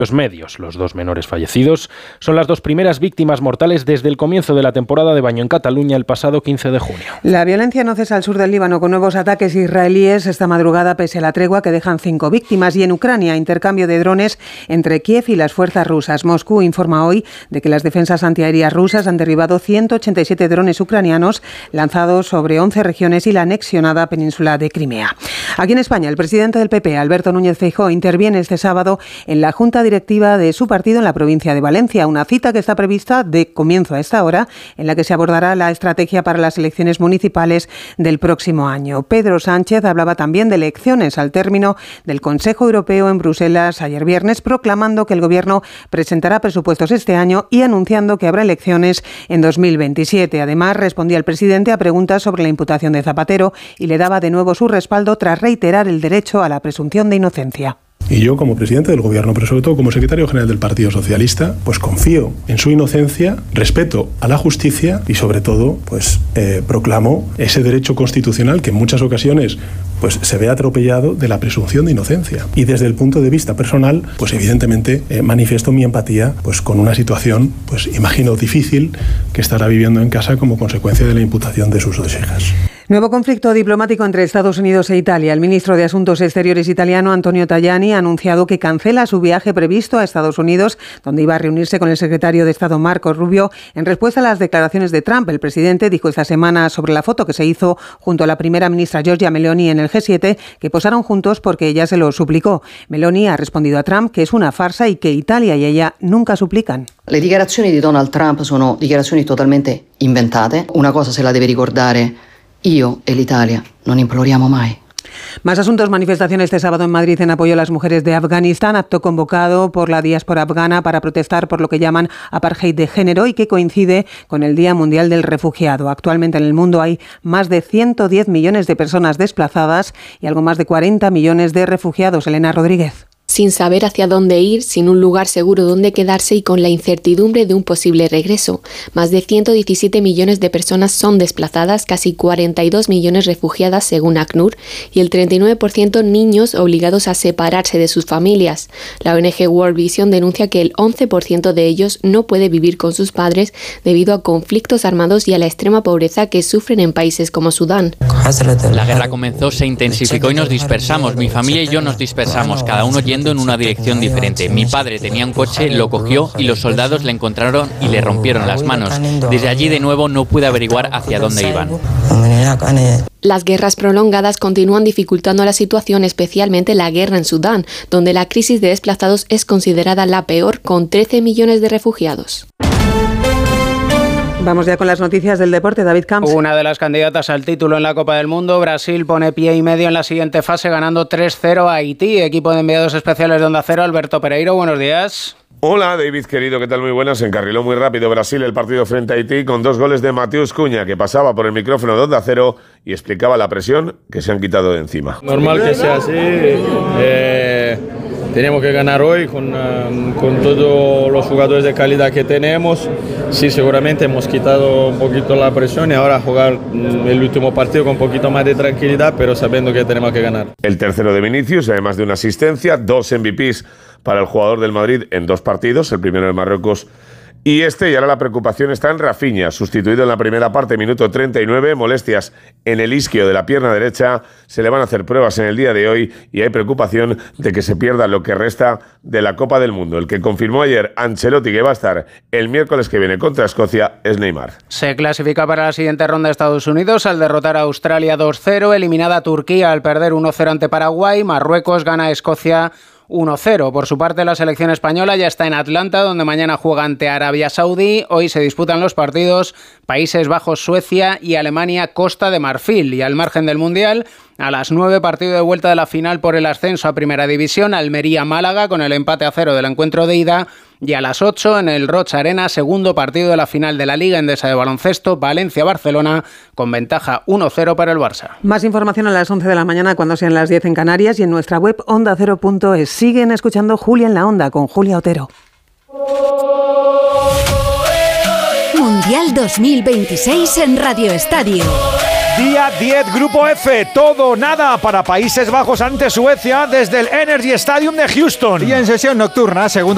Los medios, los 2 menores fallecidos, son las 2 primeras víctimas mortales desde el comienzo de la temporada de baño en Cataluña el pasado 15 de junio. La violencia no cesa al sur del Líbano con nuevos ataques israelíes esta madrugada pese a la tregua que dejan 5 víctimas y en Ucrania intercambio de drones entre Kiev y las fuerzas rusas. Moscú informa hoy de que las defensas antiaéreas rusas han derribado 187 drones ucranianos lanzados sobre 11 regiones y la anexionada península de Crimea. Aquí en España, el presidente del PP, Alberto Núñez Feijóo, interviene este sábado en la Junta Directiva de su partido en la provincia de Valencia, una cita que está prevista de comienzo a esta hora, en la que se abordará la estrategia para las elecciones municipales del próximo año. Pedro Sánchez hablaba también de elecciones al término del Consejo Europeo en Bruselas ayer viernes, proclamando que el Gobierno presentará presupuestos este año y anunciando que habrá elecciones en 2027. Además, respondía el presidente a preguntas sobre la imputación de Zapatero y le daba de nuevo su respaldo tras reiterar el derecho a la presunción de inocencia. Y yo, como presidente del Gobierno, pero sobre todo como secretario general del Partido Socialista, pues confío en su inocencia, respeto a la justicia y, sobre todo, pues proclamo ese derecho constitucional que en muchas ocasiones pues se ve atropellado de la presunción de inocencia. Y desde el punto de vista personal, pues evidentemente manifiesto mi empatía pues con una situación, pues imagino, difícil que estará viviendo en casa como consecuencia de la imputación de sus 2 hijas. Nuevo conflicto diplomático entre Estados Unidos e Italia. El ministro de Asuntos Exteriores italiano, Antonio Tajani, ha anunciado que cancela su viaje previsto a Estados Unidos, donde iba a reunirse con el secretario de Estado Marco Rubio, en respuesta a las declaraciones de Trump. El presidente dijo esta semana sobre la foto que se hizo junto a la primera ministra Giorgia Meloni en el G7 que posaron juntos porque ella se lo suplicó. Meloni ha respondido a Trump que es una farsa y que Italia y ella nunca suplican. Le dichiarazioni di Donald Trump sono dichiarazioni totalmente inventate. Una cosa se la deve ricordare: io e l'Italia non imploriamo mai. Más asuntos. Manifestación este sábado en Madrid en apoyo a las mujeres de Afganistán, acto convocado por la diáspora afgana para protestar por lo que llaman apartheid de género y que coincide con el Día Mundial del Refugiado. Actualmente en el mundo hay más de 110 millones de personas desplazadas y algo más de 40 millones de refugiados. Elena Rodríguez. Sin saber hacia dónde ir, sin un lugar seguro donde quedarse y con la incertidumbre de un posible regreso. Más de 117 millones de personas son desplazadas, casi 42 millones refugiadas según ACNUR y el 39% niños obligados a separarse de sus familias. La ONG World Vision denuncia que el 11% de ellos no puede vivir con sus padres debido a conflictos armados y a la extrema pobreza que sufren en países como Sudán. La guerra comenzó, se intensificó y nos dispersamos. Mi familia y yo nos dispersamos, cada uno yendo en una dirección diferente. Mi padre tenía un coche, lo cogió y los soldados le encontraron y le rompieron las manos. Desde allí de nuevo no pude averiguar hacia dónde iban. Las guerras prolongadas continúan dificultando la situación, especialmente la guerra en Sudán, donde la crisis de desplazados es considerada la peor, con 13 millones de refugiados. Vamos ya con las noticias del deporte. David Camps. Una de las candidatas al título en la Copa del Mundo, Brasil, pone pie y medio en la siguiente fase ganando 3-0 a Haití. Equipo de enviados especiales de Onda Cero, Alberto Pereiro, buenos días. Hola David, querido, ¿qué tal? Muy buenas. Se encarriló muy rápido Brasil el partido frente a Haití con 2 goles de Mateus Cunha, que pasaba por el micrófono de Onda Cero y explicaba la presión que se han quitado de encima. Normal que sea así. Tenemos que ganar hoy con todos los jugadores de calidad que tenemos. Sí, seguramente hemos quitado un poquito la presión y ahora jugar el último partido con un poquito más de tranquilidad, pero sabiendo que tenemos que ganar. El tercero de Vinicius, además de una asistencia, 2 MVPs para el jugador del Madrid en 2 partidos, el primero de Marruecos y ahora la preocupación está en Rafinha, sustituido en la primera parte, minuto 39, molestias en el isquio de la pierna derecha, se le van a hacer pruebas en el día de hoy y hay preocupación de que se pierda lo que resta de la Copa del Mundo. El que confirmó ayer Ancelotti que va a estar el miércoles que viene contra Escocia es Neymar. Se clasifica para la siguiente ronda Estados Unidos al derrotar a Australia 2-0, eliminada a Turquía al perder 1-0 ante Paraguay, Marruecos gana a Escocia 1-0. Por su parte, la selección española ya está en Atlanta, donde mañana juega ante Arabia Saudí. Hoy se disputan los partidos Países Bajos, Suecia y Alemania, Costa de Marfil. Y al margen del Mundial, a las 9, partido de vuelta de la final por el ascenso a Primera División, Almería-Málaga, con el empate a 0 del encuentro de ida. Y a las 8, en el Roig Arena, segundo partido de la final de la Liga Endesa de Baloncesto, Valencia-Barcelona, con ventaja 1-0 para el Barça. Más información a las 11 de la mañana, cuando sean las 10 en Canarias, y en nuestra web ondacero.es. Siguen escuchando Julia en la Onda, con Julia Otero. Mundial 2026 en Radio Estadio. Día 10, Grupo F, todo o nada para Países Bajos ante Suecia desde el Energy Stadium de Houston. Y en sesión nocturna, segundo